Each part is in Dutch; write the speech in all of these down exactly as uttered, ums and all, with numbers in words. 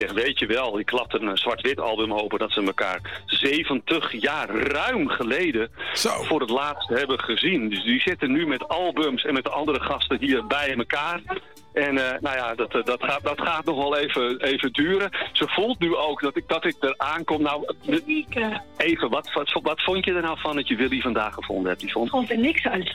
Weet je wel, die klapt een zwart-wit album open dat ze elkaar zeventig jaar ruim geleden Zo. voor het laatst hebben gezien. Dus die zitten nu met albums en met de andere gasten hier bij elkaar. En uh, nou ja, dat, dat, gaat, dat gaat nog wel even, even duren. Ze voelt nu ook dat ik, dat ik er aankom. Nou, even, wat, wat, wat vond je er nou van dat je Willy vandaag gevonden hebt? Die vond... Ik vond er niks uit.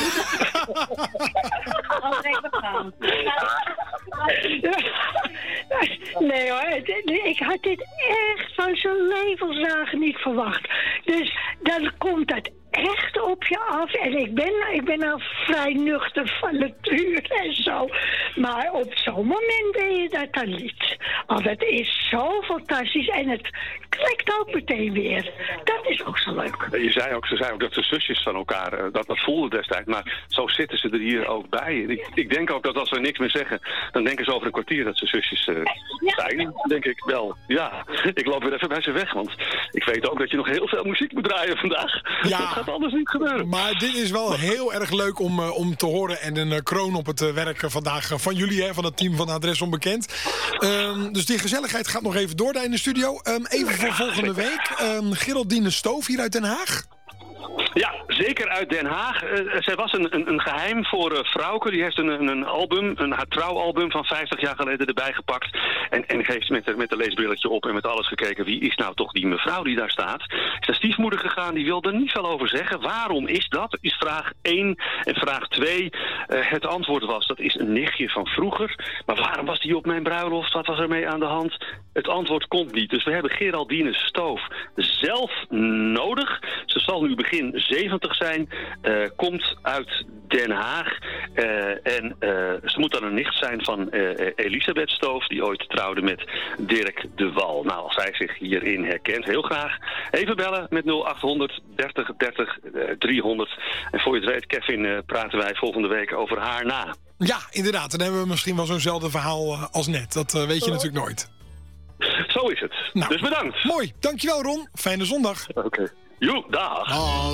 Nee hoor, ik had dit echt van zijn levensdagen niet verwacht. Dus dan komt het echt op je af. En ik ben, ik ben nou vrij nuchter van natuur en zo. Maar op zo'n moment ben je dat dan niet. Want het is zo fantastisch. En het klikt ook meteen weer. Dat is ook zo leuk. Je zei ook, ze zei ook dat ze zusjes van elkaar, dat, dat voelde destijds. Maar zo zitten ze er hier ook bij. Ik, ik denk ook dat als we niks meer zeggen, dan denken ze over een kwartier dat ze zusjes uh, zijn. Denk ik wel. Ja, ik loop weer even bij ze weg. Want ik weet ook dat je nog heel veel muziek moet draaien vandaag. Ja. Dat gaat anders niet gebeuren. Maar dit is wel heel erg leuk om, uh, om te horen. En een uh, kroon op het uh, werk uh, vandaag uh, van jullie, hè, van het team van Adres Onbekend. Um, dus die gezelligheid gaat nog even door daar in de studio. Um, even voor volgende week. Um, Geraldine Stoof hier uit Den Haag. Ja, zeker uit Den Haag. Uh, zij was een, een, een geheim voor uh, Frauke. Die heeft een, een, een album, een haar trouwalbum van vijftig jaar geleden erbij gepakt. En, en heeft met, de, met de leesbrilletje op en met alles gekeken. Wie is nou toch die mevrouw die daar staat? Is naar stiefmoeder gegaan, die wil er niet veel over zeggen. Waarom is dat? Is vraag één. En vraag twee. Uh, het antwoord was, dat is een nichtje van vroeger. Maar waarom was die op mijn bruiloft? Wat was er mee aan de hand? Het antwoord komt niet. Dus we hebben Geraldine Stoof zelf nodig. Ze zal nu begin zeventig zijn, uh, komt uit Den Haag uh, en uh, ze moet dan een nicht zijn van uh, Elisabeth Stoof, die ooit trouwde met Dirk de Wal. Nou, als zij zich hierin herkent, heel graag even bellen met nul acht honderd dertig dertig driehonderd. En voor je het weet, Kevin, uh, praten wij volgende week over haar na. Ja, inderdaad. Dan hebben we misschien wel zo'nzelfde verhaal uh, als net. Dat uh, weet je natuurlijk nooit. Zo is het. Nou, dus bedankt. Mooi. Dankjewel, Ron. Fijne zondag. Oké. Okay. Joe, dag. Oh.